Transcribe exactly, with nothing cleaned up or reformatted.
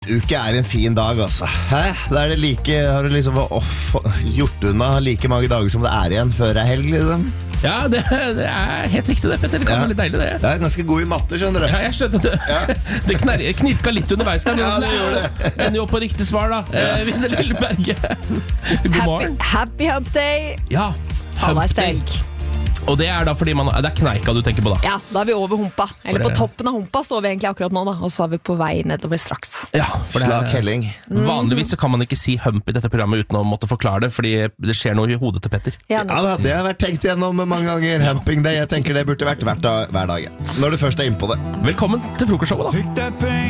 Uke er en fin dag, altså. Hæ? Da er det like, har du liksom off, gjort unna like mange dager som det er igjen før det er helg, liksom? Ja, det, det er helt riktig det, Petter. Det kan Ja. være litt deilig, det. Jeg er ganske god i matte, skjønner du. Ja, jeg skjønte det. Ja. Det kner, knirka litt underveis der. Men Ja, sånn, det gjorde det. Ender jo opp på riktig svar, da. Eh, Vidar Lilleberge. God Happy, morgen. happy hump day. Ja, Halvveis til hump day. helg. Og det er da fordi man, det er kneika du tenker på da. Ja, da er vi over humpa. Eller For på det- toppen av humpa står vi egentlig akkurat nå, da. Og så er vi på vei nedover straks. Ja, for det Slak er, helling. vanligvis så kan man ikke si hump i dette programmet uten å måtte forklare det, fordi det skjer noe i hodet til Petter. Ja, Ja da, det har vært tenkt gjennom mange ganger. Humping day, jeg tenker det burde vært hvert dag, hver dag. Når du først er inne på det. Velkommen til frokostshowet da. Pick that pain